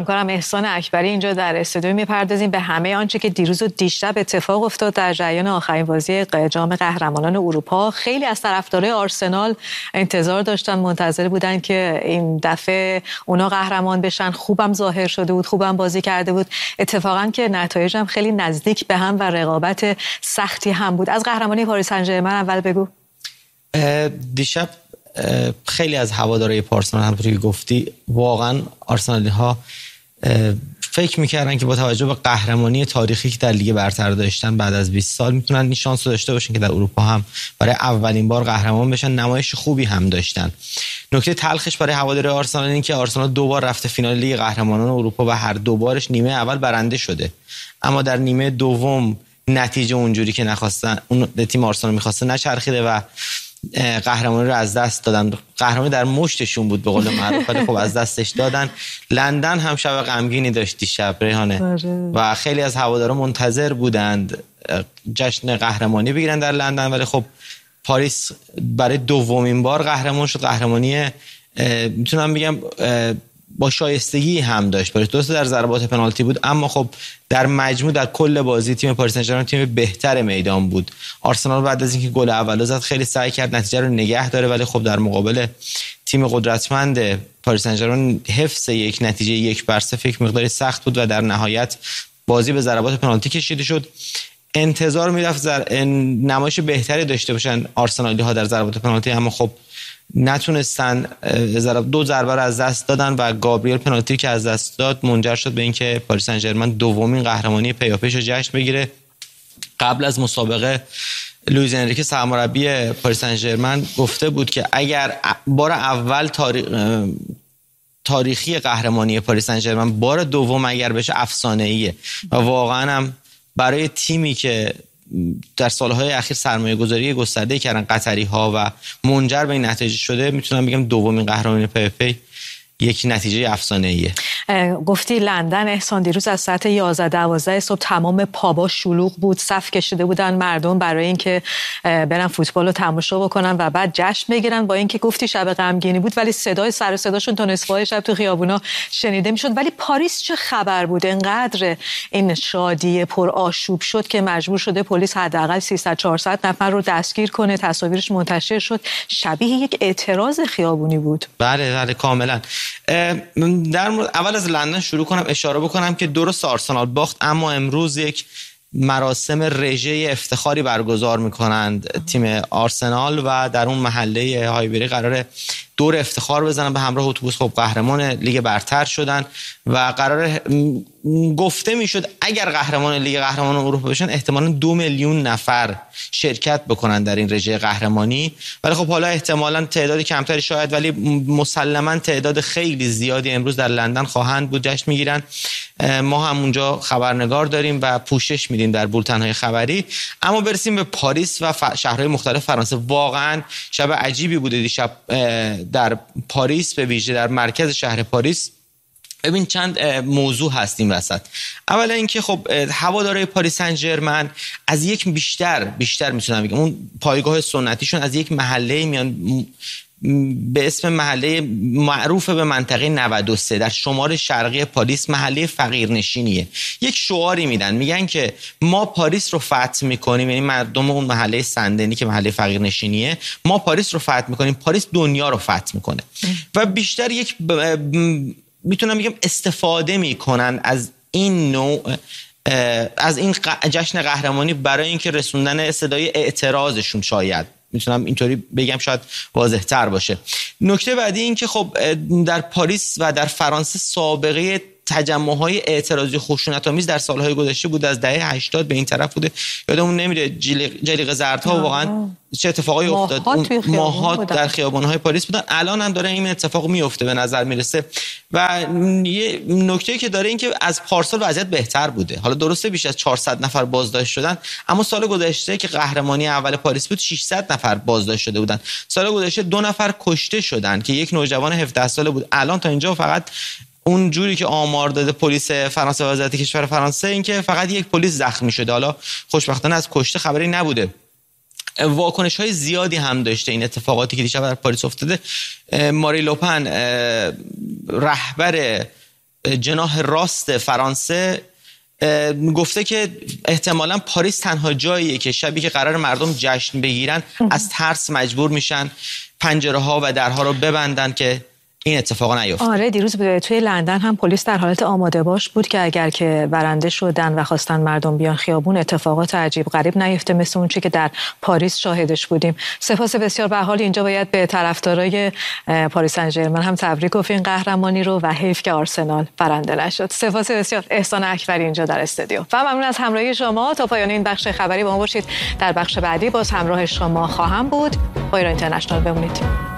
همکارم احسان اکبری اینجا در استودیو میپردازیم به همه آنچه که دیروز و دیشب اتفاق افتاد در جریان آخرین بازی جام قهرمانان اروپا. خیلی از طرفدارای آرسنال انتظار داشتن، منتظر بودن که این دفعه اونا قهرمان بشن. خوبم ظاهر شده بود، خوبم بازی کرده بود. اتفاقا که نتایج هم خیلی نزدیک به هم و رقابت سختی هم بود. از قهرمانی پاریس سن ژرمن اول بگو. دیشب خیلی از هوادارهای آرسنال همونطوری که گفتی واقعا آرسنالی ها فکر میکردن که با توجه به قهرمانی تاریخی که در لیگ برتر داشتن بعد از 20 سال میتونن این شانس رو داشته باشن که در اروپا هم برای اولین بار قهرمان بشن. نمایش خوبی هم داشتن. نکته تلخش برای هوادارهای آرسنال اینه که آرسنال 2 بار رفته فینال لیگ قهرمانان اروپا و هر 2 بارش نیمه اول برنده شده، اما در نیمه دوم نتیجه اونجوری که نخواستن اون تیم آرسنال می‌خواسته نچرخیده و قهرمانی رو از دست دادن. قهرمانی در مشتشون بود به قول معروف، ولی خب از دستش دادن. لندن هم شب غمگینی داشت دیشب ریحانه و خیلی از هوادارا منتظر بودند جشن قهرمانی بگیرن در لندن، ولی خب پاریس برای دومین بار قهرمان شد. قهرمانی میتونم بگم با شایستگی هم داشت. درسته در ضربات پنالتی بود، اما خب در مجموع در کل بازی تیم پاریس سن ژرمن تیم بهتر میدان بود. آرسنال بعد از اینکه گل اولو زد خیلی سعی کرد نتیجه رو نگه داره، ولی خب در مقابل تیم قدرتمند پاریس سن ژرمن حفظ یک نتیجه 1-0 فکر مقداری سخت بود و در نهایت بازی به ضربات پنالتی کشیده شد. انتظار میرفت نمایش بهتری داشته باشن آرسنالی ها در ضربات پنالتی، اما خب نتونستن. 2 ضربه رو از دست دادن و گابریل پنالتی که از دست داد منجر شد به اینکه پاریس سن ژرمن دومین قهرمانی پیاپیش رو جشن بگیره. قبل از مسابقه لوئیس انریکه سرمربی پاریس سن ژرمن گفته بود که اگر بار اول تاریخی قهرمانی پاریس سن ژرمن بار دوم اگر بشه افسانه‌ایه و واقعا هم برای تیمی که در سالهای اخیر سرمایه گذاری گسترده کردن قطری ها و منجر به این نتیجه شده، میتونم بگم دومین قهرمانی پی یک نتیجه افسانه‌ایه. گفتی لندن احسان، دیروز از ساعت 11-12 صبح تمام پابا شلوغ بود، صف کشیده بودن مردم برای اینکه برن فوتبال رو تماشا بکنن و بعد جشن بگیرن. با اینکه گفتی شب غمگینی بود، ولی صدای سر صداشون تا نصفه شب تو خیابونا شنیده میشد. ولی پاریس چه خبر بود؟ انقدر این شادی پر آشوب شد که مجبور شده پلیس حداقل 300-400 نفر رو دستگیر کنه. تصاویرش منتشر شد، شبیه یک اعتراض خیابونی بود. بله کاملا. در اول از لندن شروع کنم، اشاره بکنم که درست آرسنال باخت، اما امروز یک مراسم رژه افتخاری برگزار میکنند تیم آرسنال و در اون محله هایبری قراره دور افتخار بزنن به همراه اتوبوس. خب قهرمان لیگ برتر شدن و قراره گفته میشد اگر قهرمان لیگ قهرمانان اروپا بشن احتمالاً 2 میلیون نفر شرکت بکنن در این رژه قهرمانی، ولی خب حالا احتمالاً تعدادی کمتری شاید، ولی مسلماً تعداد خیلی زیادی امروز در لندن خواهند بود جشن میگیرن. ما هم اونجا خبرنگار داریم و پوشش میدیم در بولتن‌های خبری. اما برسیم به پاریس و شهرهای مختلف فرانسه. واقعاً شب عجیبی بوده دیشب در پاریس، به ویژه در مرکز شهر پاریس. ببین چند موضوع هستیم وسط. اولا اینکه خب هوادارهای پاریس سن ژرمن از یک بیشتر میتونم بگم اون پایگاه سنتیشون از یک محله میان به اسم محله معروف به منطقه 93 در شمال شرقی پاریس، محله فقیرنشینیه. یک شعاری میگن که ما پاریس رو فتح میکنیم، یعنی مردم اون محله سندنی که محله فقیرنشینیه، ما پاریس رو فتح میکنیم، پاریس دنیا رو فتح میکنه. و بیشتر یک میتونم بگم استفاده میکنن از این نوع از این جشن قهرمانی برای اینکه رسوندن صدای اعتراضشون، شاید میتونم اینطوری بگم، شاید واضح تر باشه. نکته بعدی این که خب در پاریس و در فرانسه سابقه تجمع‌های اعتراضی خشونت‌آمیز در سال‌های گذشته بود. از دهه 80 به این طرف بوده. یادمون نمیره جلیقه زردها واقعا چه اتفاقایی افتاد. ماهات در خیابان‌های پاریس بودن. الان هم داره این اتفاق میفته به نظر میرسه. و یه نکته‌ای که داره این که از پارسال وضعیت بهتر بوده. حالا درسته بیش از 400 نفر بازداشت شدن، اما سال گذشته که قهرمانی اول پاریس بود 600 نفر بازداشت شده بودن. سال گذشته 2 نفر کشته شدن که یک نوجوان 17 ساله بود. الان تا اینجا فقط اون جوری که آمار داده پلیس فرانسه، وزارت کشور فرانسه، این که فقط یک پلیس زخمی شده. حالا خوشبختانه از کشته خبری نبوده. واکنش‌های زیادی هم داشته این اتفاقاتی که دیشب در پاریس افتاده. ماری لوپن رهبر جناح راست فرانسه گفته که احتمالاً پاریس تنها جاییه که شبی که قرار مردم جشن بگیرن از ترس مجبور میشن پنجره ها و درها رو ببندن که این اتفاق نیفته. آره دیروز توی لندن هم پلیس در حالت آماده باش بود که اگر که برنده شدن و خواستن مردم بیان خیابون اتفاقات عجیب غریب نیفته مثل اون چی که در پاریس شاهدش بودیم. سپاس بسیار. به حال اینجا باید به طرفدارای پاریس سن ژرمن هم تبریک گفتیم قهرمانی رو و حیف که آرسنال برنده نشد. سپاس بسیار. احسان اکبری اینجا در استودیو. و ممنون از همراهی شما. تا پایان این بخش خبری با ما باشید. در بخش بعدی باز همراه شما خواهم بود. با ایران اینترنشنال بمونید.